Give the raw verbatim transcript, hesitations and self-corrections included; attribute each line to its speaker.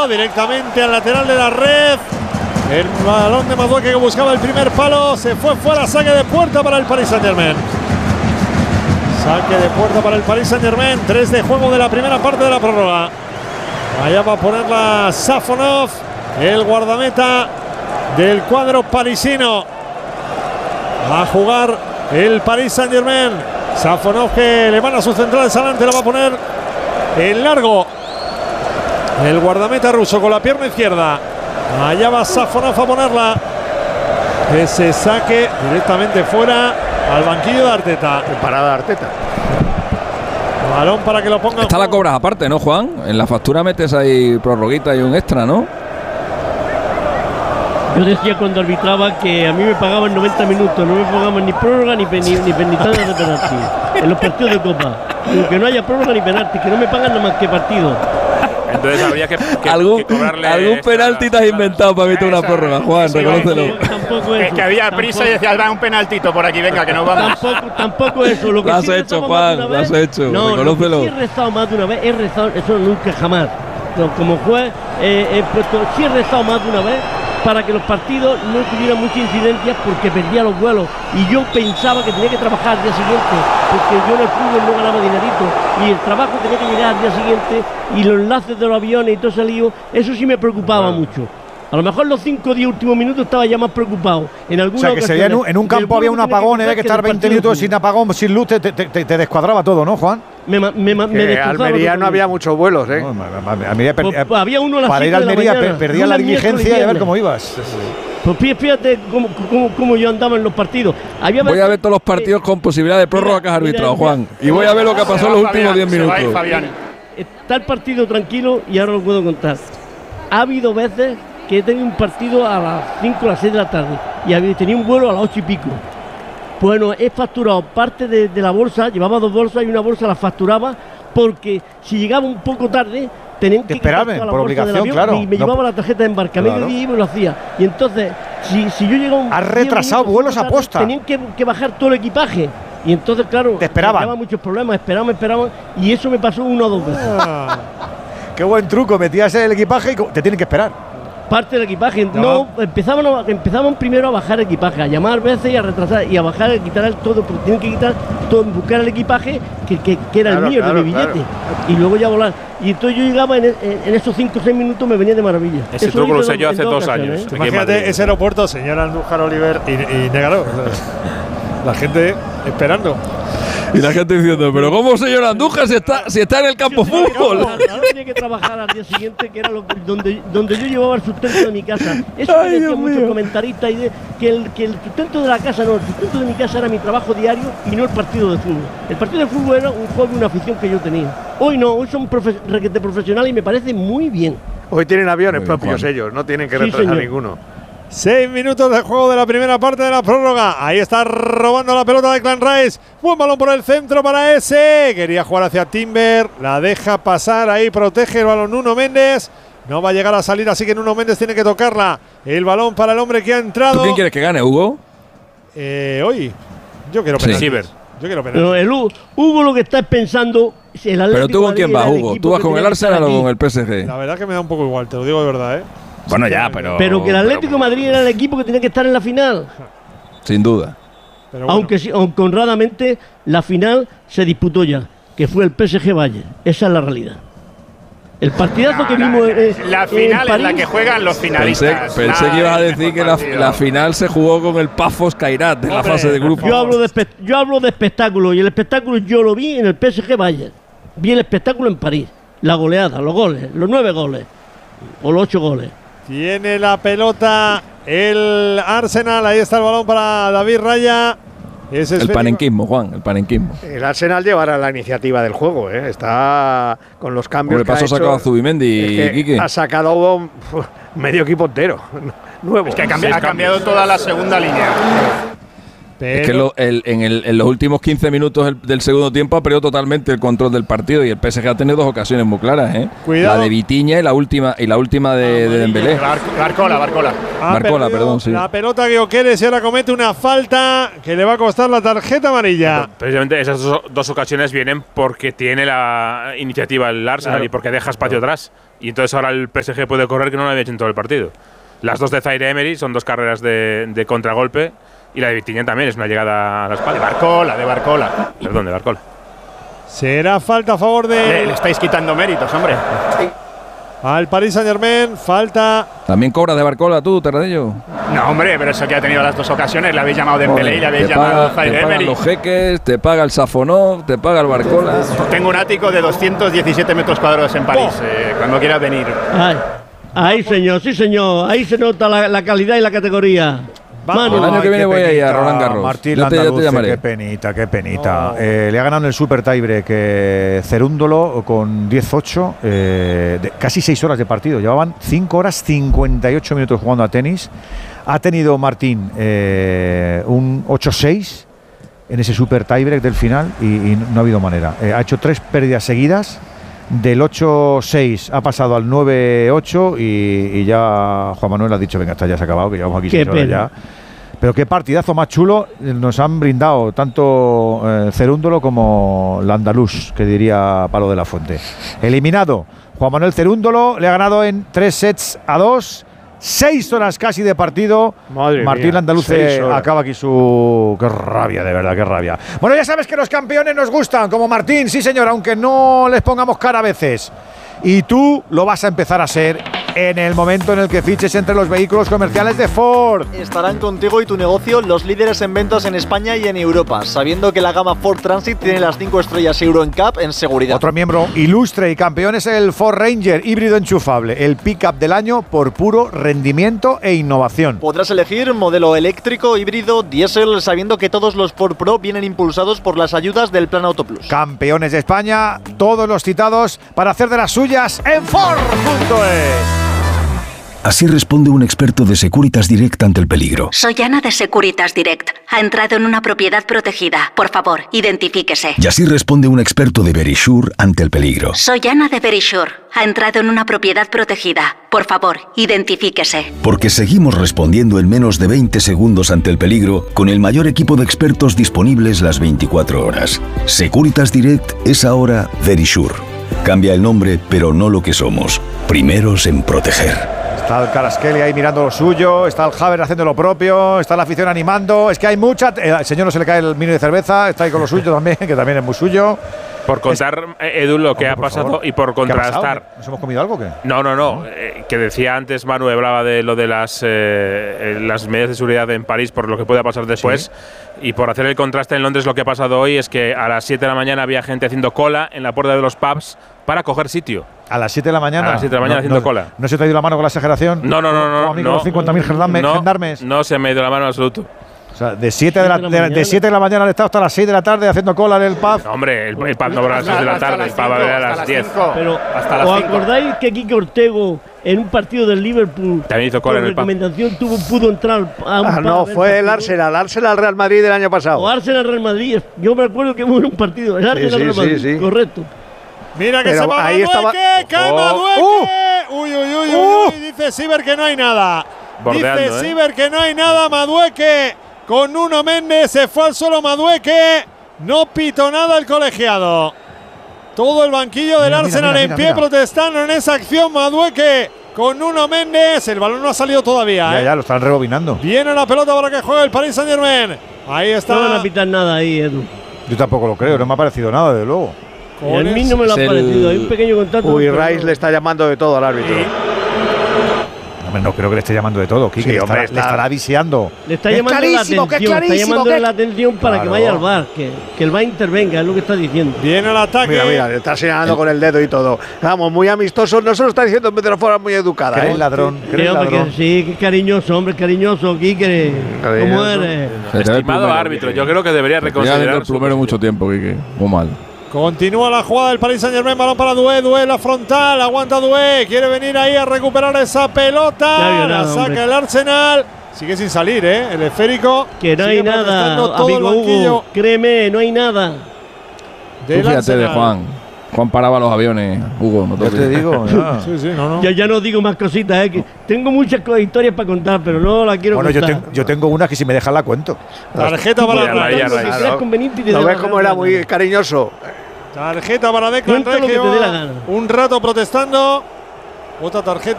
Speaker 1: directamente al lateral de la red. El balón de Madueque que buscaba el primer palo, se fue fuera, saque de puerta para el Paris Saint-Germain. Saque de puerta para el Paris Saint-Germain, tres de juego de la primera parte de la prórroga. Allá va a ponerla Safonov, el guardameta del cuadro parisino. Va a jugar el Paris Saint-Germain. Safonov que le van a su central de Salante, la va a poner en largo. El guardameta ruso con la pierna izquierda. Allá va Safonov a ponerla. Ese saque directamente fuera al banquillo de Arteta.
Speaker 2: Parada de Arteta.
Speaker 1: Balón para que lo ponga.
Speaker 3: Esta la cobras aparte, ¿no, Juan? En la factura metes ahí prorroguita y un extra, ¿no?
Speaker 4: Yo decía cuando arbitraba que a mí me pagaban noventa minutos, no me pagaban ni prórroga ni, ni, ni, ni tandas de penalti en los partidos de Copa. Digo, que no haya prórroga ni penalti, que no me pagan nada más que partido.
Speaker 5: Entonces habría que, que,
Speaker 3: ¿Algún,
Speaker 5: que cobrarle.
Speaker 3: algún penalti te has inventado para evitar una prórroga, Juan,
Speaker 5: sí,
Speaker 3: reconócelo.
Speaker 4: Tampoco
Speaker 5: es
Speaker 4: eso,
Speaker 5: que había
Speaker 4: tampoco,
Speaker 5: prisa y decía, da un penaltito por aquí, venga, que nos vamos.
Speaker 4: Tampoco, tampoco eso. Lo que
Speaker 3: lo has
Speaker 4: sí
Speaker 3: hecho, Juan, lo has hecho,
Speaker 4: no,
Speaker 3: reconócelo.
Speaker 4: Lo que sí he rezado más de una vez, he rezado, eso nunca jamás. No, como juez, eh, he puesto, sí he rezado más de una vez para que los partidos no tuvieran muchas incidencias porque perdía los vuelos y yo pensaba que tenía que trabajar al día siguiente porque yo en el fútbol no ganaba dinerito y el trabajo tenía que llegar al día siguiente y los enlaces de los aviones y todo ese lío, eso sí me preocupaba mucho. A lo mejor los cinco o diez últimos minutos estaba ya más preocupado. En alguna
Speaker 2: o sea, que se veía en un, en un campo había un apagón, había que estar veinte minutos sin apagón, sin luz, te, te, te, te descuadraba todo, ¿no, Juan?
Speaker 4: Me, me, me, me
Speaker 2: Almería no había muchos vuelos, ¿eh? No, Almería
Speaker 4: pues, pues había uno a las
Speaker 2: para ir a Almería per, perdía la diligencia y a ver cómo ibas.
Speaker 4: Pues fíjate cómo, cómo, cómo yo andaba en los partidos. Había
Speaker 3: voy a ver todos los partidos con posibilidad de prórroga que has arbitrado, Juan. Y voy a ver lo que pasó en los últimos diez minutos.
Speaker 4: Está el partido tranquilo y ahora lo puedo contar. Ha habido veces que he tenido un partido a las cinco o las seis de la tarde y había tenido un vuelo a las ocho y pico. Bueno, he facturado parte de, de la bolsa, llevaba dos bolsas y una bolsa la facturaba porque si llegaba un poco tarde tenían que
Speaker 2: esperarme
Speaker 4: quitar toda la
Speaker 2: por
Speaker 4: bolsa
Speaker 2: obligación,
Speaker 4: del avión
Speaker 2: claro.
Speaker 4: y me
Speaker 2: no,
Speaker 4: llevaba la tarjeta de embarcamiento
Speaker 2: claro.
Speaker 4: y me lo hacía. Y entonces, si, si yo llegaba un
Speaker 2: has retrasado vuelos a posta.
Speaker 4: Tenían que, que bajar todo el equipaje. Y entonces, claro,
Speaker 2: te esperaban.
Speaker 4: Me muchos problemas, esperaban, esperaban y eso me pasó una o dos veces.
Speaker 2: Ah, qué buen truco, metías el equipaje y te tienen que esperar.
Speaker 4: Parte del equipaje, no, no empezaban, a, empezaban primero a bajar el equipaje, a llamar veces y a retrasar y a bajar, a quitar el todo, porque tienen que quitar todo, buscar el equipaje que, que, que era claro, el mío, claro, de mi billete, claro. Y luego ya volar. Y entonces yo llegaba en, en, en esos cinco o seis minutos, me venía de maravilla.
Speaker 5: Ese Eso truco lo usé yo hace dos años.
Speaker 1: ¿eh? Imagínate ese aeropuerto, señor Andújar Oliver y, y Negaro. La gente esperando.
Speaker 3: Y la gente diciendo, pero ¿cómo, señor Andújar, si está, si está en el campo sí, fútbol?
Speaker 4: Ahora tenía que trabajar al día siguiente, que era lo, donde, donde yo llevaba el sustento de mi casa. Eso me decían muchos comentaristas, y de, que, el, que el sustento de la casa, no, el sustento de mi casa era mi trabajo diario y no el partido de fútbol. El partido de fútbol era un hobby, una afición que yo tenía. Hoy no, hoy son profe requete profesionales y me parece muy bien.
Speaker 2: Hoy tienen aviones bien, propios Juan. Ellos, no tienen que retrasar sí, ninguno.
Speaker 1: Seis minutos de juego de la primera parte de la prórroga. Ahí está robando la pelota de Clan Rice. Buen balón por el centro para ese. Quería jugar hacia Timber. La deja pasar. Ahí protege el balón Nuno Méndez. No va a llegar a salir, así que Nuno Méndez tiene que tocarla. El balón para el hombre que ha entrado.
Speaker 3: ¿Tú quién quieres que gane, Hugo?
Speaker 1: Eh, hoy. Yo quiero penalti.
Speaker 5: Sí.
Speaker 1: Yo quiero penalti.
Speaker 4: No, el Hugo, Hugo lo que está pensando. El
Speaker 3: Pero tú con quién vas, Hugo. ¿Tú vas con el Arsenal o con el P S G?
Speaker 1: La verdad que me da un poco igual, te lo digo de verdad, ¿eh?
Speaker 3: Bueno, ya, pero.
Speaker 4: Pero que el Atlético de Madrid era el equipo que tenía que estar en la final.
Speaker 3: Sin duda.
Speaker 4: Pero bueno. Aunque, aunque honradamente la final se disputó ya, que fue el P S G Bayern. Esa es la realidad. El partidazo no, que vimos.
Speaker 5: La, eh, la final es la que juegan los finalistas.
Speaker 3: Pensé, pensé que ibas a decir que la, la final se jugó con el Pafos Kairat de la Hombre, fase de grupo.
Speaker 4: Yo hablo de, yo hablo de espectáculo y el espectáculo yo lo vi en el P S G Bayern. Vi el espectáculo en París. La goleada, los goles, los nueve goles o los ocho goles.
Speaker 1: Tiene la pelota el Arsenal. Ahí está el balón para David Raya.
Speaker 3: Es el panenquismo, Juan, el panenquismo.
Speaker 2: El Arsenal llevará la iniciativa del juego, ¿eh? Está con los cambios.
Speaker 3: ¿Qué pasó? Ha sacado a Zubimendi y Quique.
Speaker 2: Ha sacado un, medio equipo entero nuevo.
Speaker 5: Es que ha cambiado, ha cambiado toda la segunda línea.
Speaker 3: Es que lo, el, en, el, en los últimos quince minutos del, del segundo tiempo ha perdido totalmente el control del partido y el P S G ha tenido dos ocasiones muy claras, ¿eh?
Speaker 1: Cuidado.
Speaker 3: La de Vitinha y la última y la última de, de Dembélé.
Speaker 5: Bar Barcola, Barcola.
Speaker 3: Barcola, perdón, sí.
Speaker 1: La pelota que Gyökeres y ahora comete una falta que le va a costar la tarjeta amarilla.
Speaker 5: Pero precisamente esas dos, dos ocasiones vienen porque tiene la iniciativa el Arsenal claro. y porque deja espacio claro. atrás. Y entonces ahora el P S G puede correr que no lo había hecho en todo el partido. Las dos de Zaire Emery son dos carreras de, de contragolpe. Y la de Vitinha también es una llegada a la espalda.
Speaker 1: De Barcola, de Barcola.
Speaker 5: Perdón, de Barcola.
Speaker 1: Será falta a favor de…
Speaker 5: Le, le estáis quitando méritos, hombre.
Speaker 1: Al Paris Saint-Germain, falta…
Speaker 3: ¿También cobras de Barcola tú, Terradello?
Speaker 5: No, hombre, pero eso que ha tenido las dos ocasiones. Le habéis llamado Dembélé y le habéis
Speaker 3: te
Speaker 5: llamado
Speaker 3: paga,
Speaker 5: Zaire
Speaker 3: Te pagan
Speaker 5: Emery.
Speaker 3: los jeques, te paga el Safonov, te paga el Barcola.
Speaker 5: Tengo un ático de doscientos diecisiete metros cuadrados en París. Oh. Eh, cuando quieras venir.
Speaker 4: Ay, ahí, señor, sí, señor. Ahí se nota la, la calidad y la categoría.
Speaker 3: Manu, el año que viene voy a ir a Roland Garros.
Speaker 2: Martín ya te, ya te llamaré. Qué penita, qué penita. Oh. Eh, le ha ganado en el super tiebreak eh, Cerúndolo con diez ocho, eh, de casi seis horas de partido. Llevaban cinco horas cincuenta y ocho minutos jugando a tenis. Ha tenido Martín eh, un ocho seis en ese super tiebreak del final y, y no ha habido manera. Eh, ha hecho tres pérdidas seguidas. Del ocho seis ha pasado al nueve ocho y, y ya Juan Manuel ha dicho, venga, está ya se ha acabado, que llevamos aquí seis horas ya. Pero qué partidazo más chulo nos han brindado tanto eh, Cerúndolo como el andaluz, que diría Palo de la Fuente. Eliminado Juan Manuel Cerúndolo, le ha ganado en tres sets a dos. Seis horas casi de partido.
Speaker 1: Madre
Speaker 2: Martín Landaluce acaba aquí su… ¡Qué rabia, de verdad, qué rabia! Bueno, ya sabes que los campeones nos gustan, como Martín, sí señor, aunque no les pongamos cara a veces. Y tú lo vas a empezar a ser en el momento en el que fiches entre los vehículos comerciales de Ford.
Speaker 6: Estarán contigo y tu negocio los líderes en ventas en España y en Europa, sabiendo que la gama Ford Transit tiene las cinco estrellas Euro N C A P en seguridad.
Speaker 2: Otro miembro ilustre y campeón es el Ford Ranger híbrido enchufable, el pick-up del año por puro rendimiento e innovación.
Speaker 6: Podrás elegir modelo eléctrico, híbrido, diésel, sabiendo que todos los Ford Pro vienen impulsados por las ayudas del Plan Auto Plus.
Speaker 2: Campeones de España, todos los citados para hacer de las suyas en Ford punto es.
Speaker 7: Así responde un experto de Securitas Direct ante el peligro.
Speaker 8: Soy Ana de Securitas Direct. Ha entrado en una propiedad protegida. Por favor, identifíquese.
Speaker 7: Y así responde un experto de Verisure ante el peligro.
Speaker 8: Soy Ana de Verisure. Ha entrado en una propiedad protegida. Por favor, identifíquese.
Speaker 7: Porque seguimos respondiendo en menos de veinte segundos ante el peligro con el mayor equipo de expertos disponibles las veinticuatro horas. Securitas Direct es ahora Verisure. Cambia el nombre, pero no lo que somos. Primeros en proteger.
Speaker 2: Está el Kvaratskhelia ahí mirando lo suyo, está el Havertz haciendo lo propio, está la afición animando. Es que hay mucha… Eh, al señor no se le cae el mini de cerveza, está ahí con lo suyo también, que también es muy suyo.
Speaker 5: Por contar, es, Edu, lo que Hombre, ha pasado favor. y por contrastar…
Speaker 2: ¿Nos hemos comido algo o qué?
Speaker 5: No, no, no. Eh, que decía antes Manu, hablaba de lo de las, eh, las medidas de seguridad en París por lo que pueda pasar después. Sí. Y por hacer el contraste en Londres, lo que ha pasado hoy es que a las siete de la mañana había gente haciendo cola en la puerta de los pubs para coger sitio.
Speaker 2: ¿A las siete de la mañana?
Speaker 5: A las siete de la mañana
Speaker 2: no,
Speaker 5: haciendo
Speaker 2: no,
Speaker 5: cola.
Speaker 2: ¿No se te ha ido la mano con la exageración?
Speaker 5: No, no, no. no,
Speaker 2: Como a mí
Speaker 5: no
Speaker 2: con los cincuenta mil gendarmes.
Speaker 5: No, no se me ha ido la mano en absoluto.
Speaker 2: O sea, de siete de la, de, de siete de la mañana al estado hasta las seis de la tarde haciendo cola en el pub.
Speaker 5: No, hombre, el, el pub no va a las seis de la tarde, el pub va a las diez.
Speaker 4: Pero,
Speaker 5: hasta las
Speaker 4: ¿os
Speaker 5: cinco.
Speaker 4: acordáis que Quique Ortego en un partido del Liverpool
Speaker 5: también hizo cola en el pub?
Speaker 4: recomendación tuvo, pudo entrar a un
Speaker 9: ah,
Speaker 4: pub
Speaker 9: no, fue el Arsenal, Arsenal Real Madrid del año pasado.
Speaker 4: O Arsenal Real Madrid. Yo me acuerdo que hubo un partido, el Arsenal
Speaker 9: sí, sí,
Speaker 4: Real Madrid,
Speaker 9: sí, sí.
Speaker 4: correcto.
Speaker 1: Mira que
Speaker 9: Pero
Speaker 1: se va
Speaker 9: ahí
Speaker 1: Madueque,
Speaker 9: estaba…
Speaker 1: cae
Speaker 9: oh.
Speaker 1: Madueque.
Speaker 2: Uh.
Speaker 1: Uy, uy, uy,
Speaker 2: Uh.
Speaker 1: uy, dice Siber que no hay nada.
Speaker 5: Bordeando,
Speaker 1: dice
Speaker 5: ¿eh?
Speaker 1: Siber que no hay nada, Madueque con Nuno Méndez, se fue al suelo Madueque, no pitó nada el colegiado. Todo el banquillo del
Speaker 2: mira,
Speaker 1: Arsenal
Speaker 2: mira,
Speaker 1: en
Speaker 2: mira,
Speaker 1: pie
Speaker 2: mira.
Speaker 1: protestando en esa acción. Madueque con Nuno Méndez, el balón no ha salido todavía.
Speaker 2: Ya,
Speaker 1: ¿eh?
Speaker 2: ya, lo están rebobinando.
Speaker 1: Viene la pelota para que juegue el Paris Saint-Germain. Ahí está.
Speaker 4: No van a pitar nada ahí, Edu.
Speaker 2: Yo tampoco lo creo, no me ha parecido nada, de luego.
Speaker 4: A mí no me lo ha parecido, hay un pequeño contacto.
Speaker 9: Uy, Rice le está llamando de todo al árbitro.
Speaker 1: Sí.
Speaker 2: Hombre, no creo que le esté llamando de todo, Quique,
Speaker 9: Sí,
Speaker 2: le,
Speaker 9: hombre,
Speaker 2: estará, le
Speaker 9: está-
Speaker 2: estará viciando.
Speaker 4: Le está
Speaker 2: Es
Speaker 4: llamando la
Speaker 2: clarísimo, que es
Speaker 4: atención, está
Speaker 2: clarísimo,
Speaker 4: llamando
Speaker 2: que-
Speaker 4: la atención para
Speaker 2: Claro.
Speaker 4: que vaya al V A R, que, que el V A R intervenga, es lo que está diciendo.
Speaker 1: Viene el ataque.
Speaker 9: Mira, mira, le está señalando con el dedo y todo. Vamos, muy amistoso. No se lo está diciendo de una forma muy educada.
Speaker 2: ¿Crees
Speaker 9: ¿eh?
Speaker 2: ladrón?
Speaker 4: Sí,
Speaker 2: ¿Crees
Speaker 4: hombre,
Speaker 2: ladrón?
Speaker 4: que sí, que cariñoso, hombre, cariñoso, Quique. ¿Cómo
Speaker 9: Cariñoso.
Speaker 4: eres?
Speaker 5: Estimado árbitro, yo creo que debería
Speaker 3: Ya
Speaker 5: reconsiderar
Speaker 3: el
Speaker 5: su
Speaker 3: plumero mucho tiempo, Quique. Muy mal.
Speaker 1: Continúa la jugada del Paris Saint-Germain, balón para Doué, Doué la frontal, aguanta Doué, quiere venir ahí a recuperar esa pelota,
Speaker 4: Ya vio nada,
Speaker 1: la saca
Speaker 4: hombre.
Speaker 1: el Arsenal, Sigue sin salir, ¿eh? El esférico.
Speaker 4: Que no
Speaker 1: sigue
Speaker 4: hay nada,
Speaker 1: protestando todo el
Speaker 4: amigo
Speaker 1: banquillo
Speaker 4: Hugo. Créeme, no hay nada.
Speaker 3: Tú
Speaker 1: del
Speaker 3: fíjate de
Speaker 1: Arsenal.
Speaker 3: Juan. Juan paraba los aviones, Hugo. No
Speaker 2: Ya te digo. ya.
Speaker 1: Sí, sí, no, no.
Speaker 4: Ya, ya no digo más cositas, ¿eh? Que tengo muchas co- historias para contar, pero no la quiero
Speaker 2: Bueno, yo,
Speaker 4: contar.
Speaker 2: ten- yo tengo una que si me dejan la cuento.
Speaker 1: Tarjeta para
Speaker 5: Ya, ya, ya,
Speaker 1: Reggio.
Speaker 5: ya.
Speaker 4: Si creas conveniente y te
Speaker 9: ¿No
Speaker 4: dé
Speaker 9: ves
Speaker 4: la
Speaker 9: cómo
Speaker 4: gana.
Speaker 9: era muy cariñoso?
Speaker 1: Tarjeta para Declan
Speaker 4: Cuenta lo que te
Speaker 1: Reggio.
Speaker 4: dé la gana.
Speaker 1: Un rato protestando. Otra tarjeta.